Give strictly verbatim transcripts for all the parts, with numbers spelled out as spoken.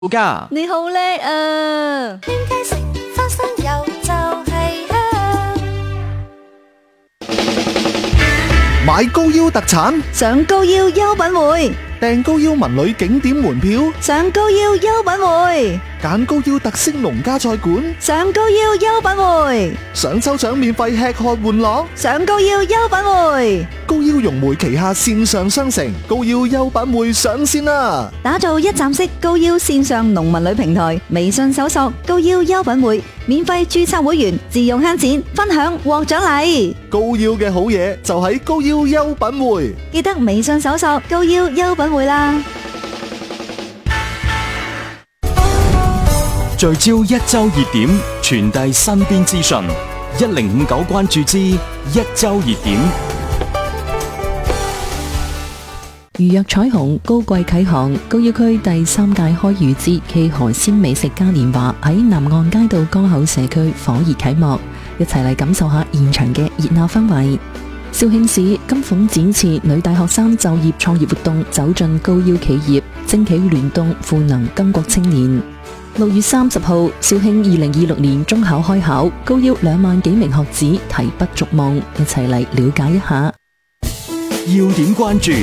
家你好叻啊！ 圈雞城花生油就係香， 買高腰特產， 上高腰優品會， 訂高腰文旅景點門票， 上高腰優品會， 揀高腰特色農家菜館， 上高腰優品會， 想抽獎免費吃喝玩樂， 上高腰優品會。 高腰融媒旗下線上商城高腰優品會上線啦！ 打造一站式高腰線上農民旅平台，微信搜索高腰優品會，免費註冊會員，自用慳錢，分享獲獎勵。 高腰嘅好嘢就喺高腰優品會， 記得微信搜索高腰優品會啦。 聚焦一周熱點，傳遞身邊資訊。一零五九關注之一周熱點。 預約彩虹高貴啟航，高腰區第三屆開漁節暨河鮮美食嘉年華喺南岸街道江口社區火熱啟幕，一齊嚟感受下現場嘅熱鬧氛圍。肇慶市金鳳展翅女大學生就業創業活動走進高腰企業，爭取聯動賦能巾幗青年。六月三十號，肇慶二零二六年中考開考，高腰兩萬幾名學子提筆逐夢，一齊嚟了解一下。 要點關注。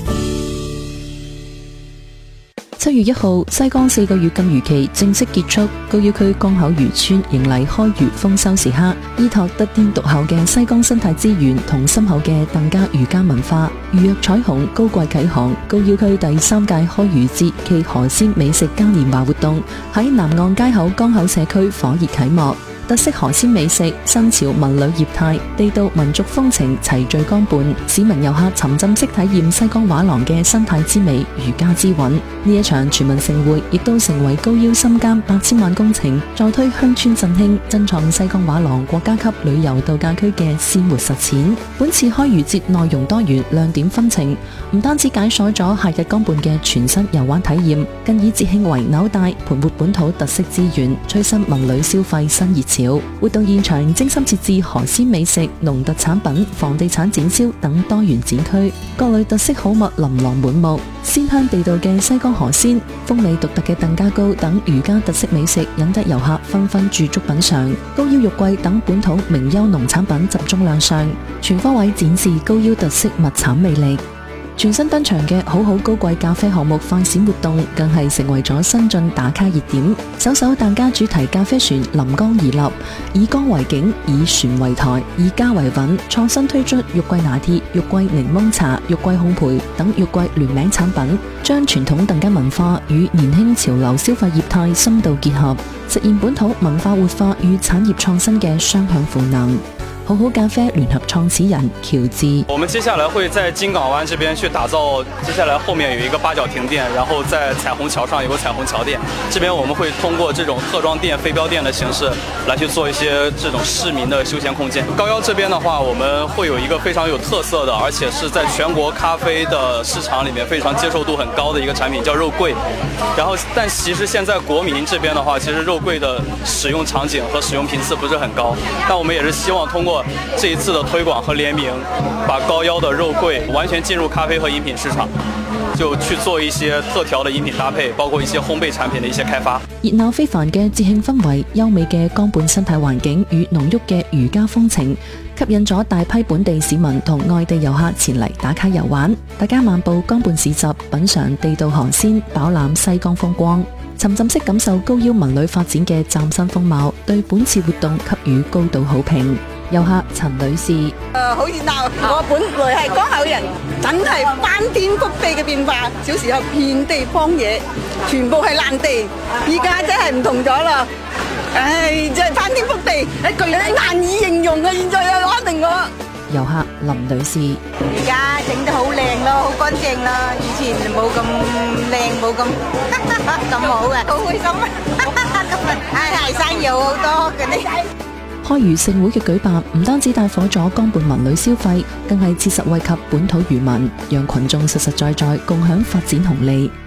七月一號，西江四個月禁漁期正式結束，高腰區江口漁村迎嚟開漁豐收時刻。依託得天獨厚嘅西江生態資源同深厚嘅疍家漁家文化，預約彩虹高貴啟航高腰區第三屆開漁節暨河鮮美食嘉年華活動喺南岸街口江口社區火熱啟幕。特色河鮮美食、新潮文旅業態、地道民族風情齊聚江畔，市民遊客沉浸式體驗西江畫廊嘅生態之美、漁家之韻。呢一場全民盛會亦都成為高腰深耕八千萬工程，助推鄉村振興、珍創西江畫廊國家級旅遊度假區嘅鮮活實踐。本次開漁節內容多元、亮點紛呈，唔單止解鎖咗夏日江畔嘅全新遊玩體驗，更以節慶為紐帶，盤活本土特色資源，催生文旅消費新熱潮。活動現場精心設置河鮮美食、農特產品、房地產展銷等多元展區，各類特色好物琳琅滿目。鮮香地道嘅西江河鮮、風味獨特嘅疍家糕等漁家特色美食，引得遊客紛紛駐足品嘗。高腰肉桂等本土名優農產品集中亮相，全方位展示高腰特色物產魅力。全新登場嘅好好高貴咖啡項目快閃活動，更係成為咗新晉打卡熱點。首首疍家主題咖啡船臨江而立，以江為景，以船為台，以家為韻，創新推出肉桂拿鐵、肉桂檸檬茶、肉桂烘焙等肉桂聯名產品，將傳統疍家文化與年輕潮流消費業態深度結合，實現本土文化活化與產業創新嘅雙向賦能。好好咖啡聯合創始人喬治， 我們接下來會在金港灣這邊去打造，接下來後面有一個八角亭店，然後在彩虹橋上有個彩虹橋店，這邊我們會通過這種特裝店、飛鏢店的形式來去做一些這種市民的休閒空間。高腰這邊的話，我們會有一個非常有特色的，而且是在全國咖啡的市場裡面非常接受度很高的一個產品，叫肉桂。然後，但其實現在國民這邊的話，其實肉桂的使用場景和使用頻次不是很高，但我們也是希望通過這一次的推廣和聯名，把高腰的肉桂完全進入咖啡和飲品市場，就去做一些特調的飲品搭配，包括一些烘焙產品的一些開發。 熱鬧非凡嘅節慶氛圍、優美嘅江畔生態環境與濃郁嘅漁家風情，吸引咗大批本地市民同外地遊客前嚟打卡遊玩。大家漫步江畔市集，品嘗地道河鮮，飽覽西江風光，沉浸式感受高腰文旅發展嘅嶄新風貌，對本次活動給予高度好評。遊客陳女士，誒、 呃，好熱鬧！我本來係江口人，真係翻天覆地嘅變化。小時候遍地荒野，全部係爛地，而家真係唔同咗啦。唉，真係翻天覆地，一句難以形容啊！現在又肯定我。 遊客林女士， 而家整得好靚咯，好乾淨啦，以前冇咁靚，冇咁咁好嘅，好開心啊！今日唉，生意好好多嘅呢。 開漁盛會嘅舉辦唔單止帶火咗江畔文旅消費，更係切實惠及本土漁民，讓群眾實實在在共享發展紅利。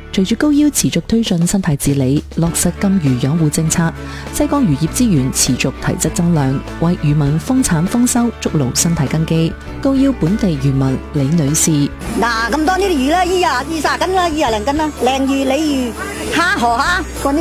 隨住高腰持續推進生態治理，落實禁漁養護政策，西江漁業資源持續提質增量，為漁民豐產豐收築牢生態根基。高腰本地漁民李女士： 嗱，咁多呢啲魚啦，依啊二十斤啦，二十零斤啦，鯪魚、鯉魚、蝦、河蝦，嗰啲